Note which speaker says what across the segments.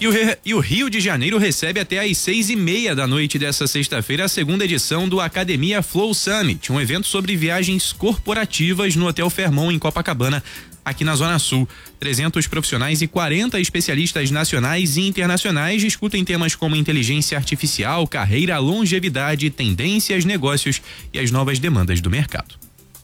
Speaker 1: E o Rio de Janeiro recebe até às 6:30 da noite dessa sexta-feira a segunda edição do Academia Flow Summit, um evento sobre viagens corporativas no Hotel Fairmont em Copacabana, aqui na Zona Sul. 300 profissionais e 40 especialistas nacionais e internacionais discutem temas como inteligência artificial, carreira, longevidade, tendências, negócios e as novas demandas do mercado.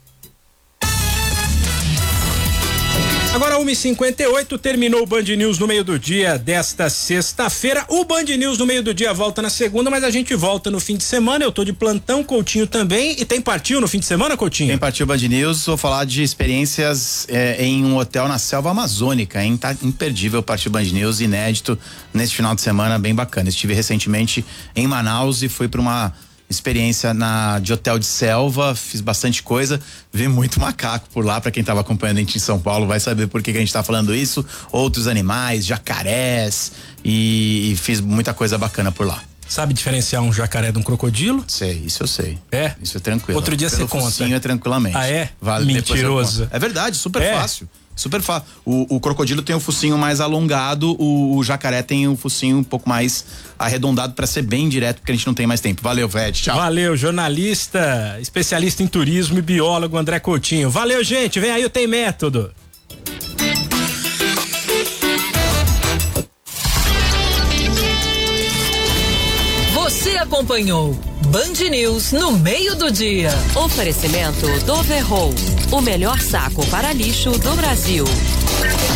Speaker 2: Agora 1h58, terminou o Band News no meio do dia desta sexta-feira. O Band News no meio do dia volta na segunda, mas a gente volta no fim de semana. Eu tô de plantão, Coutinho também. E tem partiu no fim de semana, Coutinho?
Speaker 3: Tem partiu Band News, vou falar de experiências em um hotel na selva amazônica, hein? Tá imperdível, partiu Band News, inédito nesse final de semana, bem bacana. Estive recentemente em Manaus e fui para uma experiência de hotel de selva, fiz bastante coisa, vi muito macaco por lá. Pra quem tava acompanhando a gente em São Paulo vai saber por que a gente tá falando isso, outros animais, jacarés, e fiz muita coisa bacana por lá.
Speaker 2: Sabe diferenciar um jacaré de um crocodilo?
Speaker 3: Sei, isso eu sei.
Speaker 2: É?
Speaker 3: Isso é tranquilo.
Speaker 2: Outro dia você conta.
Speaker 3: É tranquilamente.
Speaker 2: Ah, é?
Speaker 3: Vale,
Speaker 2: mentiroso.
Speaker 3: É verdade, super fácil. Super fácil. O crocodilo tem o focinho mais alongado, o jacaré tem o focinho um pouco mais arredondado para ser bem direto, porque a gente não tem mais tempo. Valeu, Fred. Tchau.
Speaker 2: Valeu, jornalista, especialista em turismo e biólogo André Coutinho. Valeu, gente. Vem aí o Tem Método.
Speaker 4: Você acompanhou Band News no meio do dia.
Speaker 5: Oferecimento Doverroll, o melhor saco para lixo do Brasil.